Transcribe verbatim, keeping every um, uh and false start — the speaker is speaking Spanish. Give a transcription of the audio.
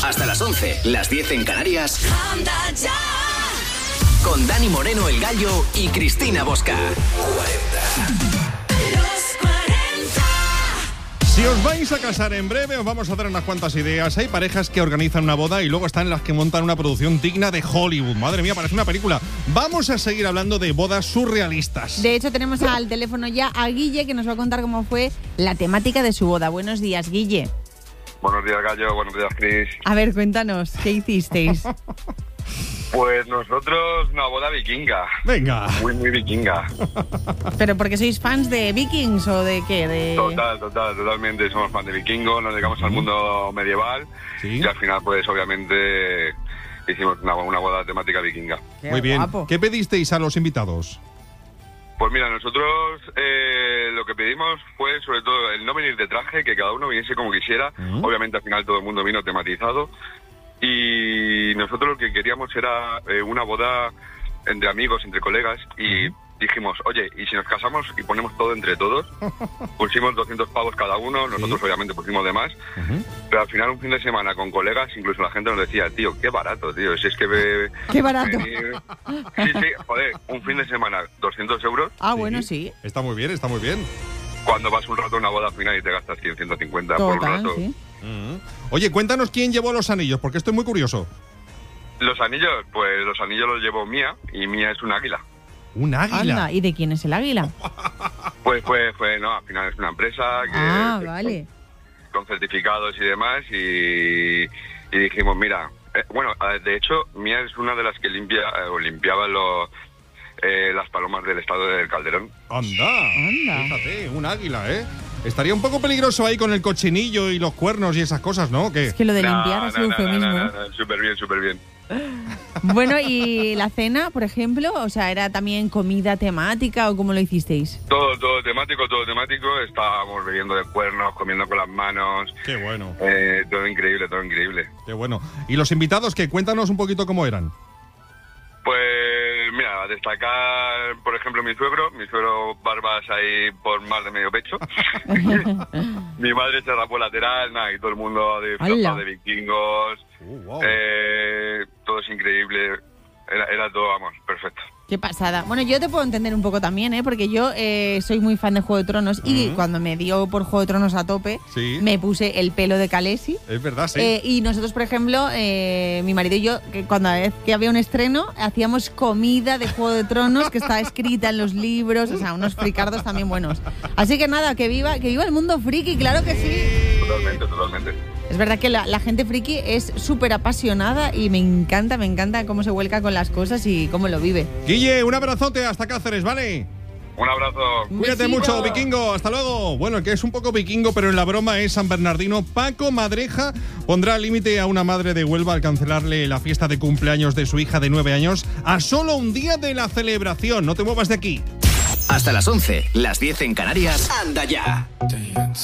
Hasta las once, las diez en Canarias. Anda ya. Con Dani Moreno, el Gallo, y Cristina Bosca. cuarenta. Si os vais a casar en breve, os vamos a dar unas cuantas ideas. Hay parejas que organizan una boda y luego están las que montan una producción digna de Hollywood. Madre mía, parece una película. Vamos a seguir hablando de bodas surrealistas. De hecho, tenemos al teléfono ya a Guille, que nos va a contar cómo fue la temática de su boda. Buenos días, Guille. Buenos días, Gallo. Buenos días, Cris. A ver, cuéntanos, ¿qué hicisteis? Pues nosotros, una boda vikinga. Venga. Muy, muy vikinga. ¿Pero porque sois fans de Vikings o de qué? De... Total, total, totalmente. Somos fans de vikingos, nos dedicamos al mundo medieval. ¿Sí? Y al final, pues, obviamente, hicimos una, una boda temática vikinga. Qué Muy bien. guapo. ¿Qué pedisteis a los invitados? Pues mira, nosotros eh, lo que pedimos fue, sobre todo, el no venir de traje, que cada uno viniese como quisiera. Uh-huh. Obviamente, al final, todo el mundo vino tematizado. Y nosotros lo que queríamos era eh, una boda entre amigos, entre colegas, y dijimos, oye, ¿y si nos casamos y ponemos todo entre todos? Pusimos doscientos pavos cada uno, nosotros ¿Sí? obviamente pusimos de más, Uh-huh. pero al final un fin de semana con colegas, incluso la gente nos decía, tío, qué barato, tío, si es que... Ve, Qué barato. venir- Sí, sí, joder, un fin de semana, doscientos euros, Ah, bueno, sí. Está muy bien, está muy bien. cuando vas un rato a una boda al final y te gastas cien, ciento cincuenta por un Total, rato. sí. Uh-huh. Oye, cuéntanos quién llevó los anillos, porque estoy muy curioso. Los anillos, pues los anillos los llevó Mía, y Mía es un águila. Un águila. Anda, ¿y de quién es el águila? Pues, pues, pues, no, al final es una empresa que... Ah, que- vale. con certificados y demás, y, y dijimos, mira, eh, bueno, eh, de hecho, Mía es una de las que limpia eh, o limpiaba los, eh, las palomas del estado del Calderón. Anda. Anda. Fíjate, un águila, ¿eh? Estaría un poco peligroso ahí con el cochinillo y los cuernos y esas cosas, ¿no? ¿Qué? Es que lo de No, limpiar no, es un no, eufemismo. no, ¿eh? no, no, súper bien, súper bien. Bueno, ¿y la cena, por ejemplo? O sea, ¿era también comida temática o cómo lo hicisteis? Todo, todo temático, todo temático. Estábamos bebiendo de cuernos, comiendo con las manos. Qué bueno, Eh, todo increíble, todo increíble. qué bueno. ¿Y los invitados qué? Cuéntanos un poquito cómo eran. Pues mira, a destacar, por ejemplo, mi suegro. Mi suegro barbas ahí por más de medio pecho. Mi madre se rapó lateral, nada, y todo el mundo de ¡Hala! de vikingos. Uh, wow. Eh, todo es increíble. Era, era todo, vamos, perfecto. Qué pasada. Bueno, yo te puedo entender un poco también, ¿eh? Porque yo eh, soy muy fan de Juego de Tronos y Ujú. cuando me dio por Juego de Tronos a tope, Sí. me puse el pelo de Khaleesi. Es verdad, sí. Eh, y nosotros, por ejemplo, eh, mi marido y yo, que cuando vez que había un estreno, hacíamos comida de Juego de Tronos que está escrita en los libros, o sea, unos fricardos también buenos. Así que nada, que viva, que viva el mundo friki, claro que sí. Totalmente, totalmente. Es verdad que la, la gente friki es súper apasionada y me encanta, me encanta cómo se vuelca con las cosas y cómo lo vive. Guille, un abrazote hasta Cáceres, ¿vale? Un abrazo. Un Cuídate besito. mucho, vikingo. Hasta luego. Bueno, el que es un poco vikingo, pero en la broma es San Bernardino. Paco Madreja pondrá límite a una madre de Huelva al cancelarle la fiesta de cumpleaños de su hija de nueve años a solo un día de la celebración. No te muevas de aquí. Hasta las once, las diez en Canarias. Anda ya.